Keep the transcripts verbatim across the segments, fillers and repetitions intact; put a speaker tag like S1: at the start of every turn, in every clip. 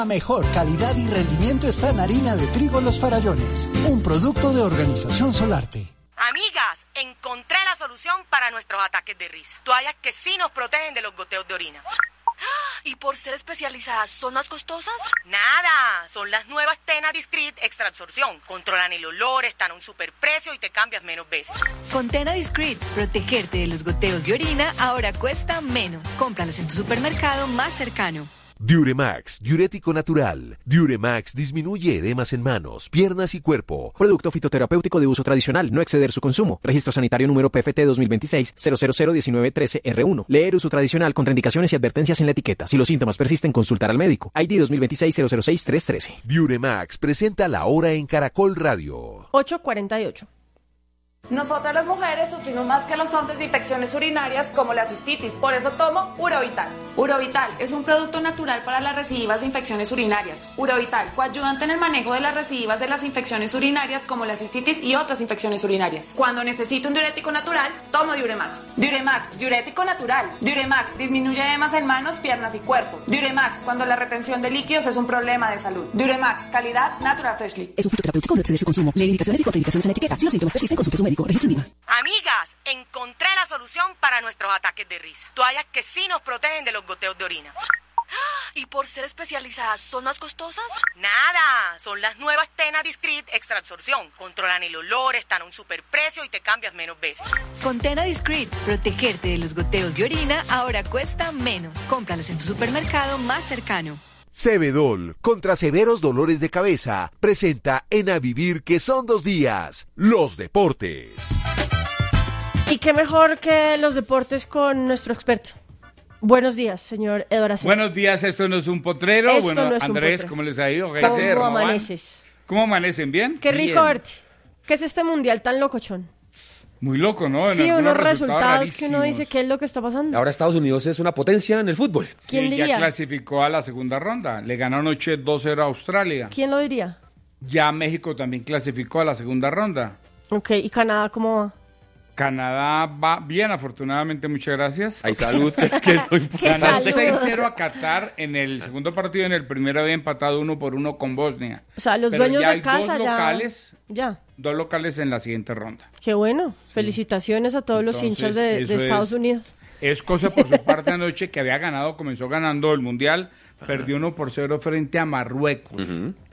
S1: La mejor calidad y rendimiento está en harina de trigo Los Farallones, un producto de Organización Solarte.
S2: Amigas, encontré la solución para nuestros ataques de risa. Toallas que sí nos protegen de los goteos de orina.
S3: ¿Y por ser especializadas son más costosas?
S2: Nada, son las nuevas Tena Discreet Extra Absorción. Controlan el olor, están a un superprecio y te cambias menos veces.
S4: Con Tena Discreet, protegerte de los goteos de orina ahora cuesta menos. Cómpralas en tu supermercado más cercano.
S5: Diuremax, diurético natural. Diuremax disminuye edemas en manos, piernas y cuerpo.
S6: Producto fitoterapéutico de uso tradicional, no exceder su consumo. Registro sanitario número P F T dos mil veintiséis cero cero cero diecinueve trece R uno. Leer uso tradicional, contraindicaciones y advertencias en la etiqueta. Si los síntomas persisten, consultar al médico. I D dos mil veintiséis cero cero seis tres trece.
S5: Diuremax presenta la hora en Caracol Radio.
S7: ocho cuarenta y ocho. Nosotras las mujeres sufrimos más que los hombres de infecciones urinarias como la cistitis, por eso tomo Urovital. Urovital es un producto natural para las recidivas de infecciones urinarias. Urovital, coayudante en el manejo de las recidivas de las infecciones urinarias como la cistitis y otras infecciones urinarias. Cuando necesito un diurético natural, tomo Diuremax. Diuremax, diurético natural. Diuremax disminuye edemas en manos, piernas y cuerpo. Diuremax, cuando la retención de líquidos es un problema de salud. Diuremax, calidad Natural Freshly.
S8: Es un fitoterapéutico, no exceder su consumo. Lee indicaciones y contraindicaciones en la etiqueta. Si los síntomas persisten, consulte a su médico. Registro N I V A.
S2: Amigas, encontré la solución para nuestros ataques de risa. Toallas que sí nos protegen de los goteos de orina.
S3: ¿Y por ser especializadas son más costosas?
S2: Nada, son las nuevas Tena Discreet Extra Absorción. Controlan el olor, están a un superprecio y te cambias menos veces.
S4: Con Tena Discreet, protegerte de los goteos de orina ahora cuesta menos. Cómpralas en tu supermercado más cercano.
S5: Cebedol, contra severos dolores de cabeza, presenta en A Vivir que son dos días, los deportes.
S7: Y qué mejor que los deportes con nuestro experto. Buenos días, señor Eduardo Acero.
S9: Buenos días, esto no es un potrero.
S7: Esto
S9: bueno,
S7: no es un
S9: Andrés,
S7: potrero.
S9: ¿cómo les ha ido?
S7: ¿Cómo, ¿Cómo amaneces?
S9: ¿Cómo amanecen? ¿Bien?
S7: Qué rico
S9: Bien.
S7: verte. ¿Qué es este mundial tan locochón?
S9: Muy loco, ¿no? En
S7: Sí,
S9: algunos
S7: unos resultados
S9: rarísimos.
S7: que uno dice, ¿qué es lo que está pasando?
S10: Ahora Estados Unidos es una potencia en el fútbol.
S7: ¿Quién
S9: Sí,
S7: diría?
S9: ya clasificó a la segunda ronda. Le ganó anoche dos cero a Australia.
S7: ¿Quién lo diría?
S9: Ya México también clasificó a la segunda ronda.
S7: Ok, ¿y Canadá cómo va?
S9: Canadá va bien, afortunadamente, muchas gracias.
S10: Hay salud, que, que es lo importante.
S7: ¡Qué
S9: Ganó
S7: salud!
S9: seis cero a Qatar en el segundo partido, en el primero había empatado uno por uno con Bosnia.
S7: O sea, los
S9: Pero
S7: dueños
S9: ya
S7: de
S9: hay
S7: casa
S9: dos
S7: ya...
S9: locales,
S7: Ya,
S9: dos locales en la siguiente ronda.
S7: qué bueno. Felicitaciones a todos los
S9: Entonces,
S7: hinchas de, de
S9: eso
S7: Estados
S9: es-
S7: Unidos.
S9: Escocia, por su parte, anoche, que había ganado, comenzó ganando el Mundial, perdió uno por cero frente a Marruecos.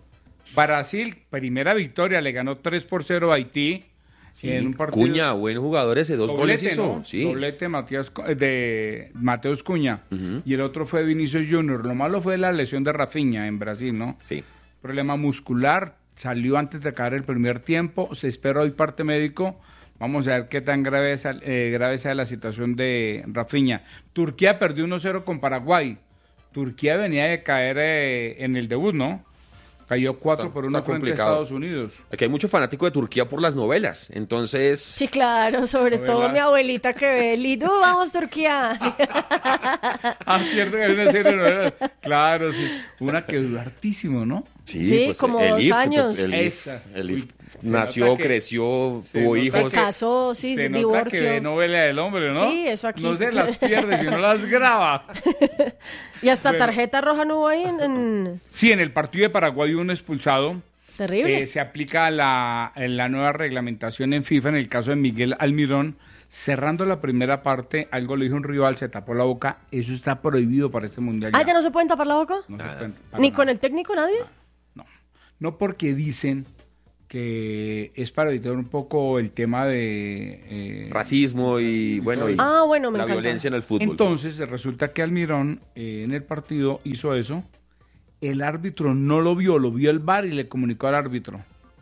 S9: Brasil, primera victoria, le ganó tres por cero a Haití.
S10: Sí,
S9: en un partido.
S10: Cuña, buen jugador ese, dos goles
S9: Doblete,
S10: hizo.
S9: ¿no?
S10: Sí.
S9: Doblete Matías Cu- eh, de Mateus Cuña. Y el otro fue Vinicius Junior. Lo malo fue la lesión de Rafinha en Brasil, ¿no?
S10: Sí.
S9: Problema muscular, salió antes de acabar el primer tiempo, se espera hoy parte médico. Vamos a ver qué tan grave, es, eh, grave sea la situación de Rafinha. Turquía perdió uno cero con Paraguay. Turquía venía de caer eh, en el debut, ¿no? Cayó cuatro
S10: Está-
S9: por uno
S10: está
S9: frente a
S10: complicado.
S9: Estados Unidos.
S10: Aquí hay mucho fanático de Turquía por las novelas. Entonces,
S7: Sí, claro, sobre
S9: Novelas.
S7: todo mi abuelita que ve Lidu, vamos Turquía. Sí.
S9: Ah, cierto, que hay una serie de novelas. Claro, sí. Una que duró hartísimo, ¿no?
S10: sí,
S7: Sí,
S10: pues,
S7: como
S10: el
S7: dos
S10: I F,
S7: años.
S10: pues, el I F,
S9: Esa.
S10: el I F
S9: Uy, se
S10: nació,
S9: nota que-
S10: creció,
S9: se
S10: tuvo
S9: nota
S10: hijos.
S7: Se casó, sí,
S9: Se
S7: se
S9: nota
S7: divorció.
S9: que ve novela del hombre, ¿no?
S7: Sí, eso aquí.
S9: No se las pierde, sino las graba.
S7: Y hasta
S9: Bueno.
S7: tarjeta roja no hubo ahí en... en-
S9: Sí, en el partido de Paraguay hubo un expulsado.
S7: Terrible.
S9: Eh, se aplica la, la nueva reglamentación en FIFA en el caso de Miguel Almirón. Cerrando la primera parte, algo le dijo un rival, se tapó la boca. Eso está prohibido para este mundial.
S7: Ah, ¿ya no se pueden tapar la boca?
S9: No se puede, para
S7: ¿Ni
S9: nada.
S7: con el técnico nadie?
S9: No, no porque dicen que es para evitar un poco el tema de... eh,
S10: Racismo y, bueno, y
S7: Ah, bueno, me
S10: la
S7: encanta.
S10: violencia en el fútbol.
S9: Entonces resulta que Almirón eh, en el partido hizo eso. El árbitro no lo vio, lo vio el V A R y le comunicó al árbitro.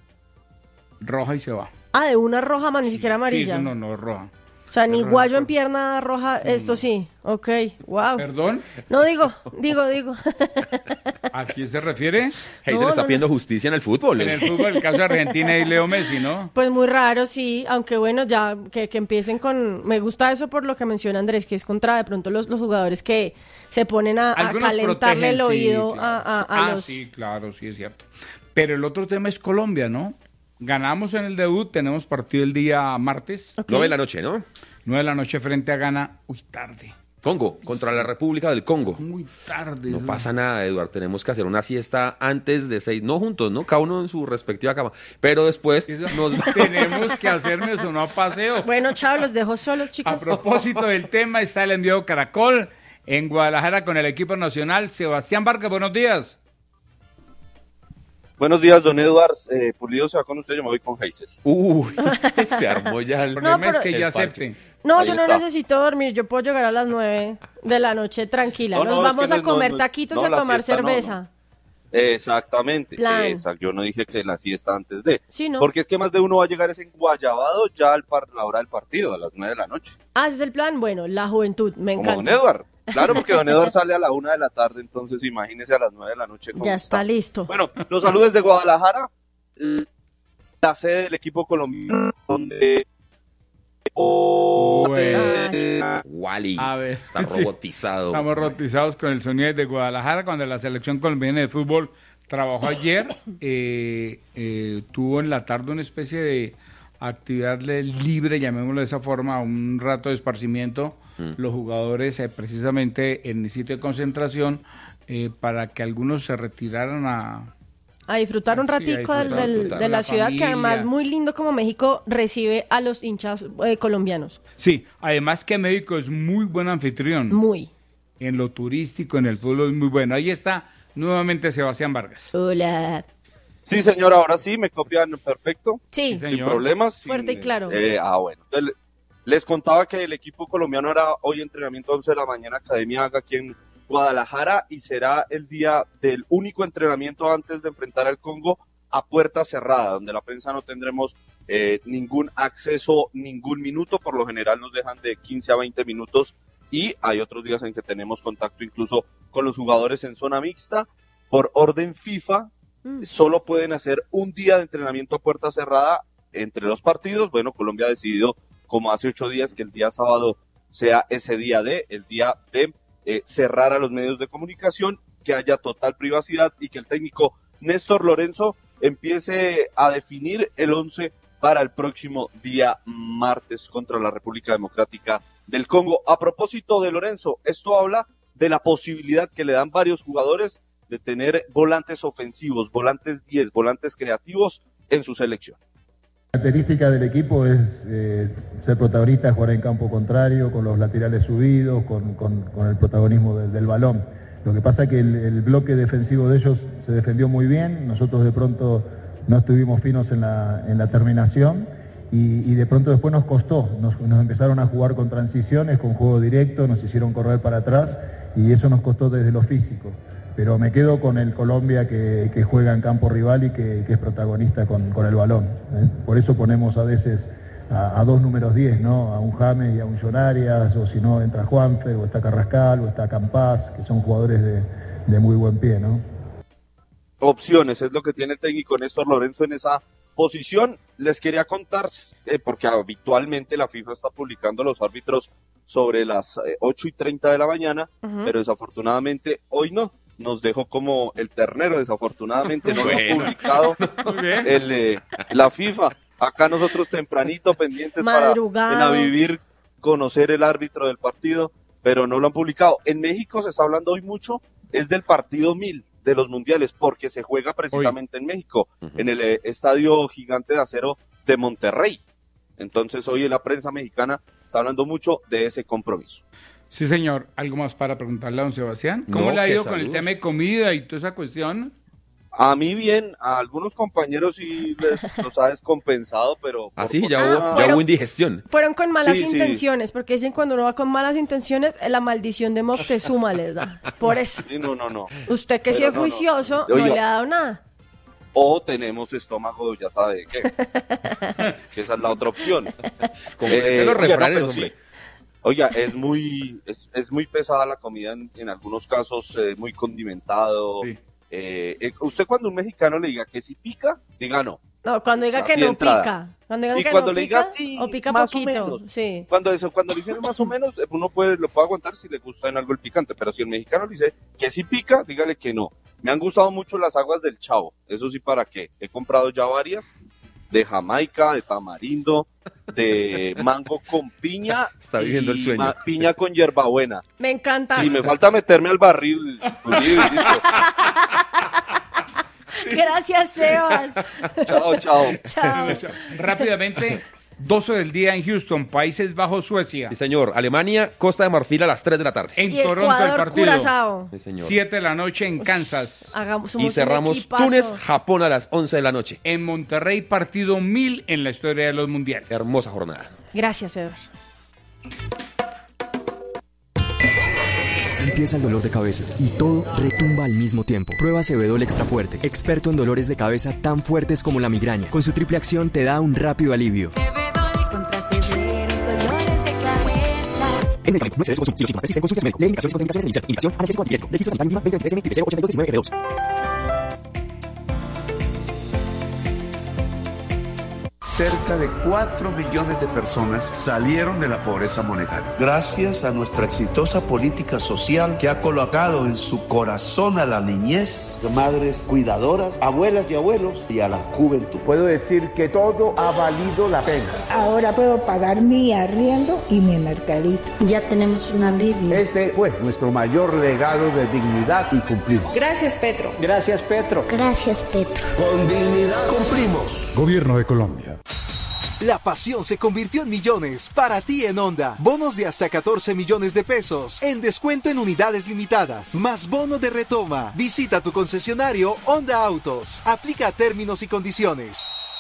S9: Roja y se va.
S7: Ah, de una roja más, ni siquiera amarilla.
S9: Sí, eso no, no es roja.
S7: O sea, ni
S9: Roja,
S7: guayo en
S9: por-
S7: pierna roja, esto sí. Ok, wow.
S9: ¿Perdón?
S7: No digo, digo, digo.
S9: ¿A quién se refiere?
S10: Ahí se
S7: No,
S10: le está
S7: no,
S10: pidiendo justicia en el fútbol.
S9: En el fútbol, el caso de Argentina y Leo Messi, ¿no?
S7: Pues muy raro, sí, aunque bueno, ya que, que empiecen con... Me gusta eso por lo que menciona Andrés, que es contra de pronto los, los jugadores que se ponen a, a
S9: Algunos
S7: calentarle el
S9: protegen, sí,
S7: oído
S9: claro.
S7: a, a- a
S9: Ah,
S7: los...
S9: sí, claro, sí es cierto. Pero el otro tema es Colombia, ¿no? Ganamos en el debut, tenemos partido el día martes,
S7: Ok.
S10: nueve de la noche, ¿no?
S9: nueve de la noche frente a Ghana. Uy, tarde.
S10: Congo, contra la República del Congo.
S9: Muy tarde.
S10: No pasa nada, Eduardo. Tenemos que hacer una siesta antes de seis, no juntos, ¿no? Cada uno en su respectiva cama. Pero después nos
S9: tenemos que hacernos un paseo.
S11: Bueno, chao, los dejo solos, chicos.
S9: A propósito del tema, está el envío Caracol en Guadalajara con el equipo nacional. Sebastián Vargas, buenos días.
S12: Buenos días, don Eduardo. Eh, Pulido se va con usted, yo me voy con Heisel.
S10: Uy, se armó ya el
S9: problema.
S11: No, pero...
S9: es que ya acepte.
S11: No,
S12: Ahí
S11: yo no
S12: está.
S11: necesito dormir, yo puedo llegar a las nueve de la noche tranquila.
S12: No,
S11: Nos
S12: no,
S11: vamos
S12: es que
S11: a
S12: no,
S11: comer
S12: no,
S11: taquitos
S12: no,
S11: y a
S12: la
S11: tomar
S12: siesta no,
S11: cerveza.
S12: no. Exactamente,
S11: Plan.
S12: exacto. Yo no dije que la siesta antes de.
S11: Sí, ¿no?
S12: Porque es que más de uno va a llegar es enguayabado ya al par, la hora del partido, a las nueve de la noche.
S11: Ah, ese es el plan. Bueno, la juventud, me
S12: Como
S11: encanta.
S12: don Eduardo. Claro, porque don Eduardo sale a la una de la tarde, entonces imagínese a las nueve de la noche.
S11: Ya está, está listo.
S12: Bueno, los saludos desde Guadalajara, la sede del equipo colombiano, donde...
S10: Bueno. Wally,
S9: a ver,
S10: está robotizado.
S9: Sí, estamos robotizados con el sonido de Guadalajara cuando la selección colombiana de fútbol trabajó ayer. Eh, eh, tuvo en la tarde una especie de actividad libre, llamémoslo de esa forma, un rato de esparcimiento. Mm. Los jugadores eh, precisamente en el sitio de concentración eh, para que algunos se retiraran a...
S11: A disfrutar un ratico sí, disfrutar, del, disfrutar de la, la ciudad, familia. Que además muy lindo como México recibe a los hinchas eh, colombianos.
S9: Sí, además que México es muy buen anfitrión.
S11: Muy.
S9: En lo turístico, en el fútbol es muy bueno. Ahí está nuevamente Sebastián Vargas.
S11: Hola.
S12: Sí, señor, ahora sí, me copian perfecto.
S11: Sí.
S12: Sin
S11: señor.
S12: problemas.
S11: Fuerte
S12: sin,
S11: y claro.
S12: Eh, ah, bueno. Entonces, les contaba que el equipo colombiano hará hoy entrenamiento once de la mañana, Academia Haga, aquí en Guadalajara, y será el día del único entrenamiento antes de enfrentar al Congo a puerta cerrada, donde la prensa no tendremos eh, ningún acceso, ningún minuto. Por lo general nos dejan de quince a veinte minutos y hay otros días en que tenemos contacto incluso con los jugadores en zona mixta. Por orden FIFA, mm. solo pueden hacer un día de entrenamiento a puerta cerrada entre los partidos. Bueno, Colombia ha decidido, como hace ocho días, que el día sábado sea ese día de, el día de Eh, cerrar a los medios de comunicación, que haya total privacidad y que el técnico Néstor Lorenzo empiece a definir el once para el próximo día martes contra la República Democrática del Congo. A propósito de Lorenzo, esto habla de la posibilidad que le dan varios jugadores de tener volantes ofensivos, volantes diez, volantes creativos en su selección.
S13: La característica del equipo es eh, ser protagonista, jugar en campo contrario, con los laterales subidos, con, con, con el protagonismo del, del balón. Lo que pasa es que el, el bloque defensivo de ellos se defendió muy bien, nosotros de pronto no estuvimos finos en la, en la terminación y, y de pronto después nos costó, nos, nos empezaron a jugar con transiciones, con juego directo, nos hicieron correr para atrás y eso nos costó desde lo físico. Pero me quedo con el Colombia que, que juega en campo rival y que, que es protagonista con, con el balón. ¿eh? Por eso ponemos a veces a, a dos números diez, ¿no? A un James y a un John Arias, o si no entra Juanfe, o está Carrascal, o está Campás, que son jugadores de, de muy buen pie, ¿no?
S12: Opciones, es lo que tiene el técnico Néstor Lorenzo en esa posición. Les quería contar, eh, porque habitualmente la FIFA está publicando los árbitros sobre las eh, ocho y treinta de la mañana, uh-huh. pero desafortunadamente hoy no. Nos dejó como el ternero, desafortunadamente no lo ha publicado el, eh, la FIFA. Acá nosotros tempranito pendientes
S11: Madrugado.
S12: para en a vivir, conocer el árbitro del partido, pero no lo han publicado. En México se está hablando hoy mucho, es del partido mil de los mundiales, porque se juega precisamente hoy en México, uh-huh. en el eh, Estadio Gigante de Acero de Monterrey. Entonces hoy en la prensa mexicana está hablando mucho de ese compromiso.
S9: Sí, señor. ¿Algo más para preguntarle a don Sebastián? ¿Cómo no, le ha ido con el tema de comida y toda esa cuestión?
S12: A mí bien, a algunos compañeros sí les los ha descompensado, pero...
S10: Ah, sí, ya hubo, ah, ya hubo indigestión.
S11: Fueron con malas
S12: sí,
S11: intenciones,
S12: sí.
S11: porque dicen cuando uno va con malas intenciones, la maldición de Moctezuma les da. Por eso.
S12: Sí, no, no, no.
S11: Usted que sí es no, juicioso, no, no. no le ha dado nada.
S12: O tenemos estómago, ya sabe de qué. Que esa es la otra opción.
S10: Complete eh, los refranes,
S12: no, hombre. Sí. Oiga, es muy es, es muy pesada la comida, en, en algunos casos eh, muy condimentado. Sí. Eh, eh, usted cuando un mexicano le diga que si pica, diga no.
S11: No, cuando diga que no entrada. pica. Cuando diga
S12: y
S11: que
S12: cuando
S11: no
S12: le
S11: pica,
S12: diga sí,
S11: o pica
S12: más
S11: poquito.
S12: o menos.
S11: Sí.
S12: Cuando eso, cuando le dicen más o menos, uno puede lo puede aguantar si le gusta en algo el picante, pero si el mexicano le dice que sí pica, dígale que no. Me han gustado mucho las aguas del Chavo, eso sí, para qué. He comprado ya varias de Jamaica, de tamarindo, de mango con piña.
S10: Está viviendo
S12: y
S10: el sueño.
S12: ma- piña con hierbabuena.
S11: Me encanta.
S12: Sí, me falta meterme al barril. Pues, listo.
S11: Gracias, Sebas.
S12: Chao, chao.
S11: Chao.
S9: Rápidamente, doce del día en Houston, Países Bajos, Suecia.
S10: Sí, señor. Alemania, Costa de Marfil a las tres de la tarde.
S9: En
S11: Y
S9: Toronto el
S11: Ecuador,
S9: partido.
S11: Curazao.
S10: Sí, señor.
S9: siete de la noche en Kansas.
S11: Hagamos,
S10: Y
S11: somos un
S10: cerramos
S11: equipazo.
S10: Túnez, Japón a las once de la noche.
S9: En Monterrey, partido mil en la historia de los mundiales.
S10: Hermosa jornada.
S11: Gracias, Edward.
S14: Empieza el dolor de cabeza y todo retumba al mismo tiempo. Prueba Cebedol Extra Fuerte, experto en dolores de cabeza tan fuertes como la migraña. Con su triple acción te da un rápido alivio.
S4: Cebedol contra severos dolores de cabeza.
S14: En el no excedes consumo. Si los síntomas persisten, consulte a su médico. Lee indicaciones y contraindicaciones en indicación, analgésico antibiótico. Registro sanitario mínima veinte veintitrés M cero ochenta y dos diecinueve G dos.
S15: Cerca de cuatro millones de personas salieron de la pobreza monetaria. Gracias a nuestra exitosa política social que ha colocado en su corazón a la niñez, madres cuidadoras, abuelas y abuelos y a la juventud. Puedo decir que todo ha valido la pena.
S16: Ahora puedo pagar mi arriendo y mi mercadito. Ya tenemos un alivio.
S15: Ese fue nuestro mayor legado de dignidad y cumplimos.
S7: Gracias, Petro.
S15: Gracias, Petro.
S16: Gracias, Petro.
S15: Con dignidad cumplimos.
S1: Gobierno de Colombia.
S17: La pasión se convirtió en millones para ti en Honda. Bonos de hasta catorce millones de pesos en descuento en unidades limitadas. Más bono de retoma. Visita tu concesionario Honda Autos. Aplica términos y condiciones.